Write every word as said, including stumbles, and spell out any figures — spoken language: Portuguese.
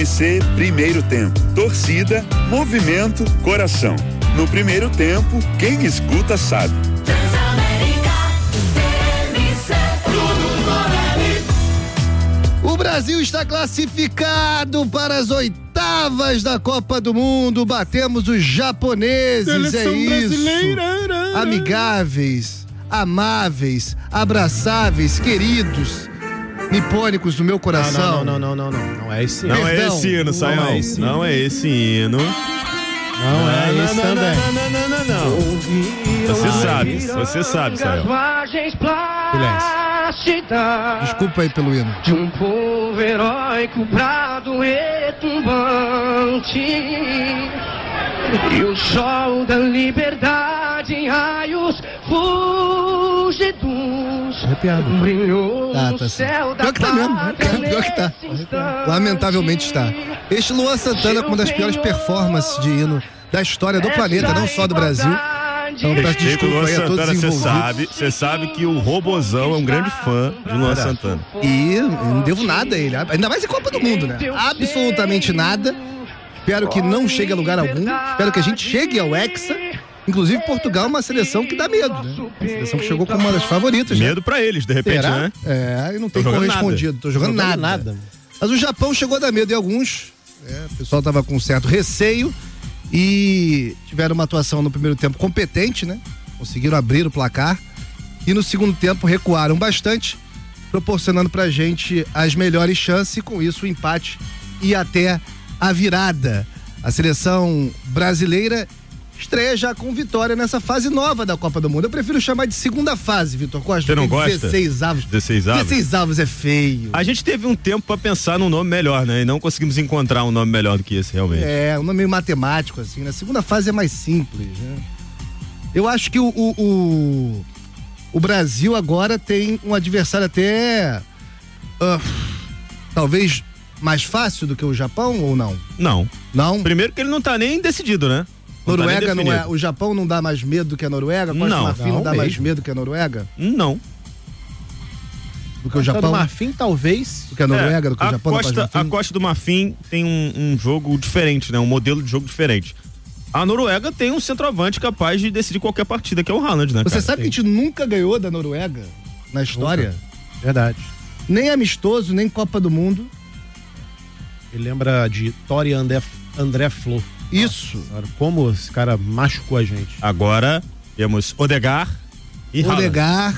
M C Primeiro Tempo. Torcida, movimento, coração. No primeiro tempo, quem escuta sabe. O Brasil está classificado para as oitavas da Copa do Mundo. Batemos os japoneses, Seleção é isso. brasileira. Amigáveis, amáveis, abraçáveis, queridos, nipônicos do meu coração. Não, não, não, não, não, não, não é esse hino. Não é esse hino, Sayão. Não é esse hino. Não é esse hino. Não é esse também. Não, não, não, não, não. Você sabe, você sabe, Sayão. Silêncio. Desculpa aí pelo hino. De um povo heróico, brado retumbante, e o sol da liberdade em raios fugidos brilhou Tá, no tá céu sim. da Pior que tá mesmo, pátria pior que tá. nesse instante. Lamentavelmente está. Este Luan Santana com uma das piores performances de hino da história do planeta, não só do Brasil. Então, peço Respeito o desculpa Luan aí a todos Santana, os você envolvidos. sabe, você sabe que o Robozão é um grande fã de Luan Santana. E eu não devo nada a ele, ainda mais em Copa do Mundo, né? Absolutamente nada. Espero que não chegue a lugar algum. Espero que a gente chegue ao Hexa. Inclusive, Portugal é uma seleção que dá medo, né? Uma seleção que chegou como uma das favoritas. Medo né? pra eles, de repente, Será? né? É, e não tem Tô jogando correspondido. nada. Tô jogando, Jogando nada. nada. Mas o Japão chegou a dar medo em alguns. É, o pessoal tava com certo receio. E tiveram uma atuação no primeiro tempo competente, né? Conseguiram abrir o placar. E no segundo tempo recuaram bastante, proporcionando pra gente as melhores chances. E com isso o empate e até a virada. A seleção brasileira estreia já com vitória nessa fase nova da Copa do Mundo. Eu prefiro chamar de segunda fase, Vitor Costa. Você não gosta? dezesseis avos. dezesseis avos? dezesseis avos é feio. A gente teve um tempo pra pensar num nome melhor, né? E não conseguimos encontrar um nome melhor do que esse, realmente. É, um nome meio matemático, assim, né? A segunda fase é mais simples, né? Eu acho que o, o, o, o Brasil agora tem um adversário até uh, talvez mais fácil do que o Japão, ou não? Não. Não? Primeiro que ele não tá nem decidido, né? Não tá nem Noruega não é. definido. O Japão não dá mais medo do que a Noruega? Costa Não. do Marfim não, Não dá mesmo. mais medo que a Noruega? Não. Do que o Costa Japão? do Marfim, talvez. Do que a Noruega, do que o a Japão? da Costa, Costa a do Marfim? Costa do Marfim tem um, um jogo diferente, né? Um modelo de jogo diferente. A Noruega tem um centroavante capaz de decidir qualquer partida, que é o Haaland, né, Você cara? sabe que a gente nunca ganhou da Noruega na história? Verdade. Nem amistoso, nem Copa do Mundo. Ele lembra de Tori André, André Flo. Isso. Cara, como esse cara machucou a gente. Agora temos Odegaard e Haaland. Odegaard,